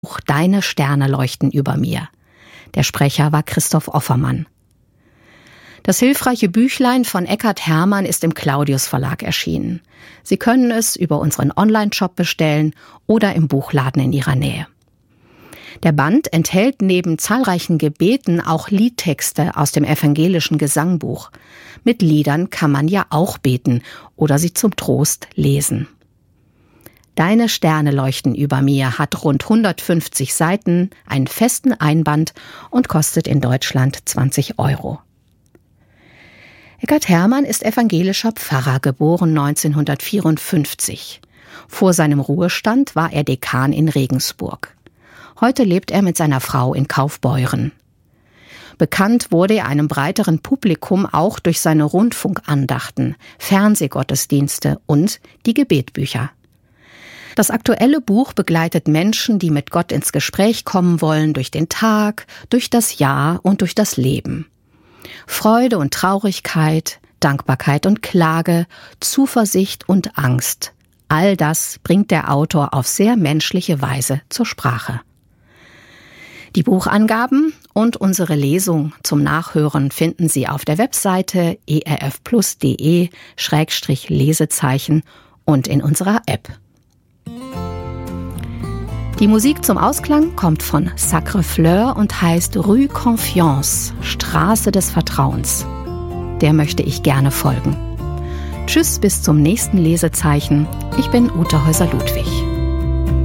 Deine Sterne leuchten über mir. Der Sprecher war Christoph Offermann. Das hilfreiche Büchlein von Eckhard Hermann ist im Claudius Verlag erschienen. Sie können es über unseren Online-Shop bestellen oder im Buchladen in Ihrer Nähe. Der Band enthält neben zahlreichen Gebeten auch Liedtexte aus dem evangelischen Gesangbuch. Mit Liedern kann man ja auch beten oder sie zum Trost lesen. Deine Sterne leuchten über mir hat rund 150 Seiten, einen festen Einband und kostet in Deutschland 20 €. Eckhard Hermann ist evangelischer Pfarrer, geboren 1954. Vor seinem Ruhestand war er Dekan in Regensburg. Heute lebt er mit seiner Frau in Kaufbeuren. Bekannt wurde er einem breiteren Publikum auch durch seine Rundfunkandachten, Fernsehgottesdienste und die Gebetbücher. Das aktuelle Buch begleitet Menschen, die mit Gott ins Gespräch kommen wollen, durch den Tag, durch das Jahr und durch das Leben. Freude und Traurigkeit, Dankbarkeit und Klage, Zuversicht und Angst. All das bringt der Autor auf sehr menschliche Weise zur Sprache. Die Buchangaben und unsere Lesung zum Nachhören finden Sie auf der Webseite erfplus.de/Lesezeichen und in unserer App. Die Musik zum Ausklang kommt von Sacre Fleur und heißt Rue Confiance, Straße des Vertrauens. Der möchte ich gerne folgen. Tschüss, bis zum nächsten Lesezeichen. Ich bin Ute Häuser-Ludwig.